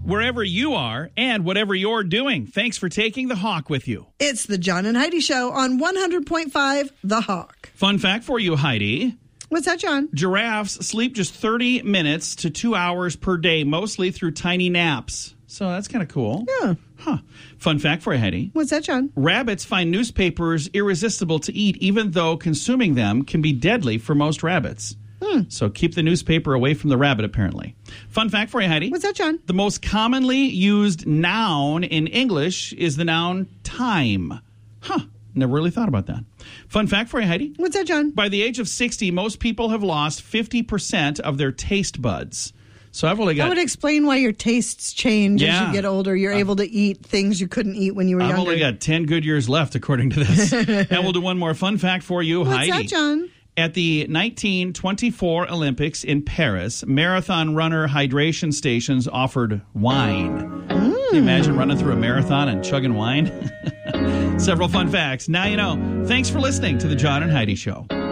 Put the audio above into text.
wherever you are and whatever you're doing. Thanks for taking the Hawk with you. It's the John and Heidi Show on 100.5 The Hawk. Fun fact for you, Heidi. What's that, John? Giraffes sleep just 30 minutes to 2 hours per day, mostly through tiny naps. So that's kind of cool. Yeah. Huh. Fun fact for you, Heidi. What's that, John? Rabbits find newspapers irresistible to eat, even though consuming them can be deadly for most rabbits. So keep the newspaper away from the rabbit, apparently. Fun fact for you, Heidi. What's that, John? The most commonly used noun in English is the noun time. Huh. Never really thought about that. Fun fact for you, Heidi. What's that, John? By the age of 60, most people have lost 50% of their taste buds. So I've only got... That would explain why your tastes change as Yeah. you get older. You're able to eat things you couldn't eat when you were I've younger. only got 10 good years left, according to this. And we'll do one more fun fact for you, What's Heidi. that, John? At the 1924 Olympics in Paris, marathon runner hydration stations offered wine. Can you imagine running through a marathon and chugging wine? Several fun facts. Now you know. Thanks for listening to the John and Heidi Show.